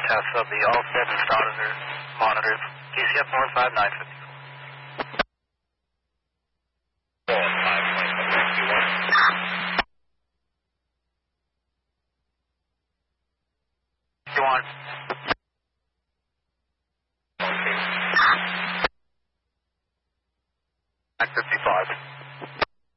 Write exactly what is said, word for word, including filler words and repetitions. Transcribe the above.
test of the all seven monitors, monitors, T C F North five nine fifty. You want? nine fifty-five.